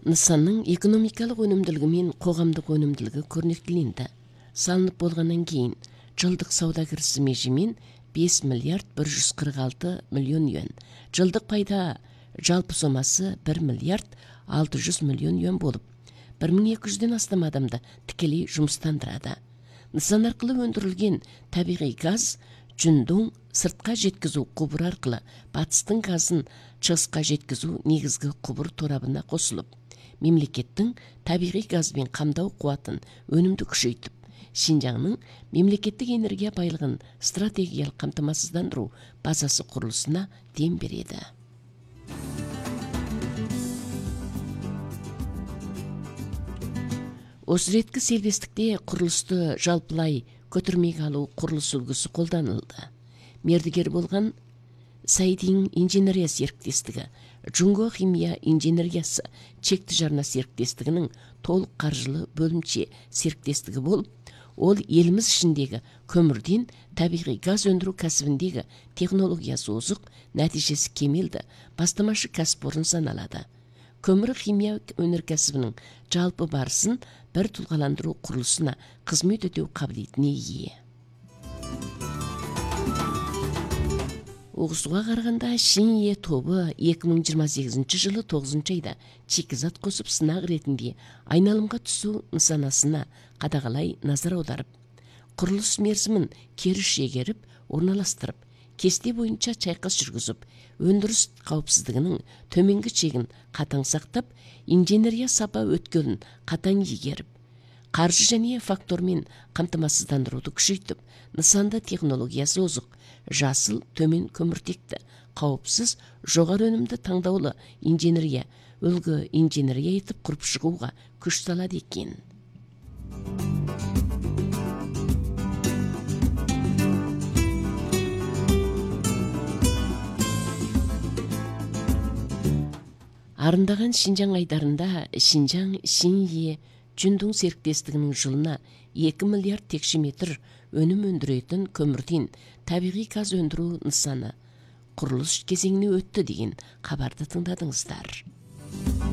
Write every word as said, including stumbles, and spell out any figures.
Нысанның экономикалық өнімділігі мен қоғамдық өнімділігі көрнектіленді. Салынып болғаннан кейін жылдық сауда кірісі межемен бес миллиард бір жүз қырық алты миллион юан, жылдық пайда жалпы сомасы бір миллиард алты жүз миллион юан болып, бір мың екі жүзден астам адамды тікелей жұмыстандырады. Нысан арқылы өндірілген табиғи газ Жүндің сыртқа жеткізу құбыр арқылы батыстың газын шығысқа жеткізу негізгі құбыр торабына қосылып, мемлекеттің табиғи газбен қамдау қуатын өнімді күшейтіп, Шинжаңның мемлекеттік энергия байлығын стратегиялық қамтамасыздандыру базасы құрылысына дем береді. Осы реткі сервестікте құрылысты жалпылай көтермеге алу құрылыс үлгісі қолданылды. Мердігер болған Сайдин инженерия серіктестігі, Джунго химия инженериясы чекті жарна серіктестігінің толық қаржылы бөлімше серіктестігі болып, ол еліміз ішіндегі көмірден табиғи газ өндіру кәсібіндегі технологиясы озық, нәтижесі кемелді бастамашы кәсіпорын саналады. Көмір химия өнеркәсібінің жалпы барысын бір тұлғаландыру құрылысына қызмет өтеу қабілетіне ие. Оғысуға қарағанда Шиние тобы екі мың жиырма сегізінші жылы тоғызыншы айда шикізат қосып сынақ ретінде айналымға түсу нысанасына қадағалай назар аударып, құрылыс мерзімін кері шегеріп, орналастырып, кесте бойынша шайқас жүргізіп, өндіріс қауіпсіздігінің төменгі шегін қатаң сақтап, инженерия сапа өткелін қатаң егеріп, қаржы және фактормен қамтамасыздандыруды күшейтіп, нысанды технологиясы озық, жасыл, төмен көміртекті, қауіпсіз, жоғары өнімді таңдаулы инженерия, үлгі инженерия етіп құрып шығуға күш салады екен. Арындаған Шинжаң айдарында Шинжаң Шиние Жүндің серіктестігінің жылына екі миллиард текше метр өнім өндіретін көмірден табиғи газ өндіру нысаны құрылыс кезеңіне өтті деген хабарды тыңдадыңыздар.